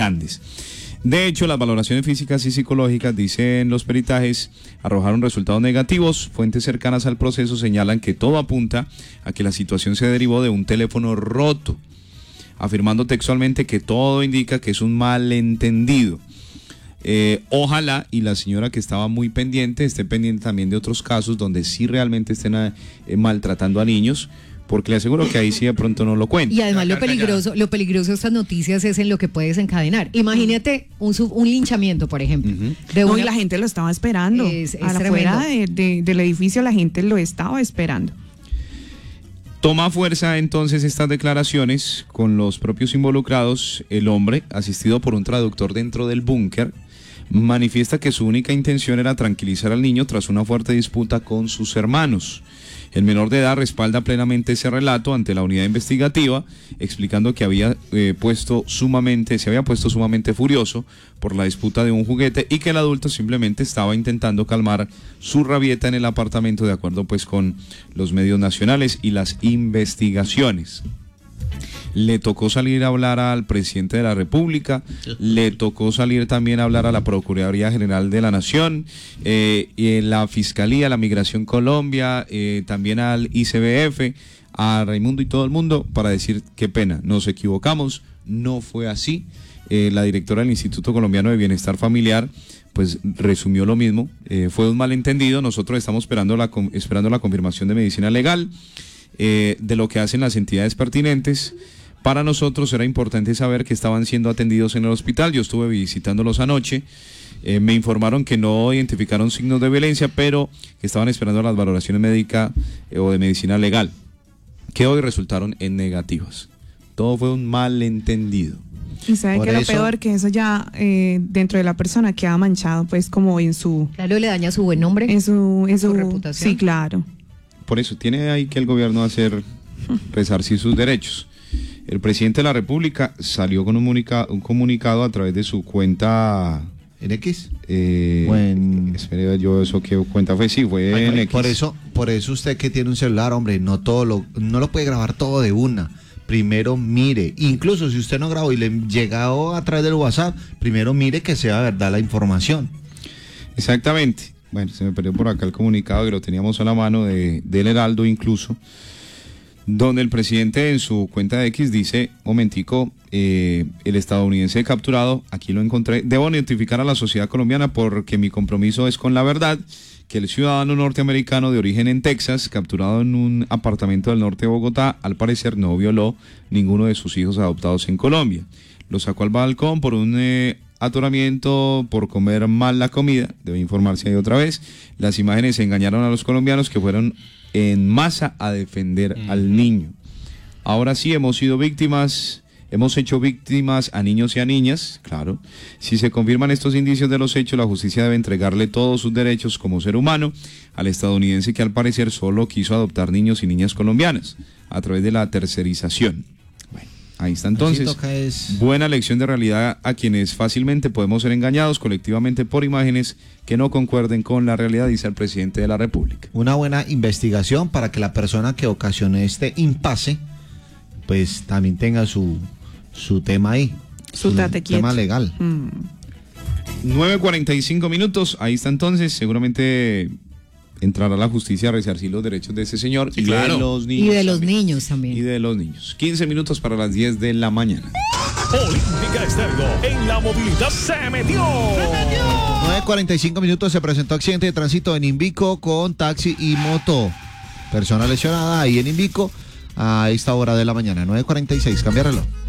grandes. De hecho, las valoraciones físicas y psicológicas, dicen los peritajes, arrojaron resultados negativos. Fuentes cercanas al proceso señalan que todo apunta a que la situación se derivó de un teléfono roto, afirmando textualmente que todo indica que es un malentendido. Ojalá y la señora que estaba muy pendiente esté pendiente también de otros casos donde sí realmente estén maltratando a niños, porque le aseguro que ahí sí de pronto no lo cuento. Y además lo peligroso de estas noticias es en lo que puede desencadenar. Imagínate un linchamiento, por ejemplo. Y la gente lo estaba esperando. Afuera del edificio la gente lo estaba esperando. Toma fuerza entonces estas declaraciones con los propios involucrados. El hombre, asistido por un traductor dentro del búnker, manifiesta que su única intención era tranquilizar al niño tras una fuerte disputa con sus hermanos. El menor de edad respalda plenamente ese relato ante la unidad investigativa, explicando que se había puesto sumamente furioso por la disputa de un juguete y que el adulto simplemente estaba intentando calmar su rabieta en el apartamento, de acuerdo pues con los medios nacionales y las investigaciones. Le tocó salir a hablar al presidente de la República, le tocó salir también a hablar a la Procuraduría General de la Nación, y la Fiscalía, la Migración Colombia, también al ICBF, a Raimundo y todo el mundo, para decir qué pena, nos equivocamos, no fue así. La directora del Instituto Colombiano de Bienestar Familiar pues resumió lo mismo, fue un malentendido. Nosotros estamos esperando la confirmación de medicina legal, de lo que hacen las entidades pertinentes. Para nosotros era importante saber que estaban siendo atendidos en el hospital. Yo estuve visitándolos anoche. Me informaron que no identificaron signos de violencia, pero que estaban esperando las valoraciones médicas o de medicina legal, que hoy resultaron en negativas. Todo fue un malentendido. Y sabe que lo peor, que eso ya dentro de la persona queda manchado, pues como en su... Claro, le daña su buen nombre, en su reputación. Sí, claro. Por eso tiene ahí que el gobierno resarcir sus derechos. El presidente de la República salió con un comunicado a través de su cuenta en X. Espere, yo eso qué cuenta fue, sí, fue en X. Por eso usted que tiene un celular, hombre, no lo puede grabar todo de una. Primero mire, incluso si usted no grabó y le llegó a través del WhatsApp, primero mire que sea verdad la información. Exactamente. Bueno, se me perdió por acá el comunicado que lo teníamos a la mano del Heraldo incluso, donde el presidente en su cuenta de X dice, momentico, el estadounidense capturado, aquí lo encontré, debo notificar a la sociedad colombiana porque mi compromiso es con la verdad, que el ciudadano norteamericano de origen en Texas, capturado en un apartamento del norte de Bogotá, al parecer no violó ninguno de sus hijos adoptados en Colombia. Lo sacó al balcón por un atoramiento, por comer mal la comida, debe informarse ahí otra vez. Las imágenes engañaron a los colombianos que fueron en masa a defender al niño. Ahora sí hemos sido víctimas, hemos hecho víctimas a niños y a niñas, claro. Si se confirman estos indicios de los hechos, la justicia debe entregarle todos sus derechos como ser humano al estadounidense que al parecer solo quiso adoptar niños y niñas colombianas a través de la tercerización. Bueno, ahí está entonces. Buena lección de realidad a quienes fácilmente podemos ser engañados colectivamente por imágenes que no concuerden con la realidad, dice el presidente de la República. Una buena investigación para que la persona que ocasionó este impasse pues también tenga su tema ahí, su tema legal. 9:45 minutos, ahí está entonces, seguramente entrará la justicia a resarcir los derechos de ese señor, sí, y claro, de los niños. Y de los niños también. Y de los niños. 15 minutos para las 10 de la mañana. Olímpica Estéreo, en la movilidad se metió. 9:45 minutos, se presentó accidente de tránsito en Invico con taxi y moto. Persona lesionada ahí en Invico a esta hora de la mañana. 9:46, cambia reloj.